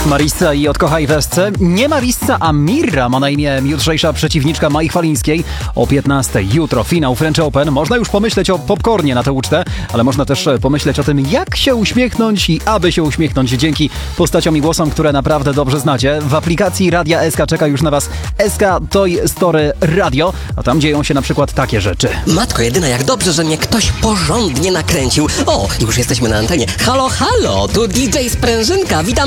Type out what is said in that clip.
Marissa i Odkochaj Wesce. Nie Marissa, a Mirra ma na imię jutrzejsza przeciwniczka Mai Chwalińskiej. O 15 jutro finał French Open. Można już pomyśleć o popcornie na tę ucztę, ale można też pomyśleć o tym, jak się uśmiechnąć i aby się uśmiechnąć dzięki postaciom i głosom, które naprawdę dobrze znacie. W aplikacji Radia SK czeka już na Was SK Toy Story Radio, a tam dzieją się na przykład takie rzeczy. Matko jedyna, jak dobrze, że mnie ktoś porządnie nakręcił. O, już jesteśmy na antenie. Halo, halo, tu DJ Sprężynka, witam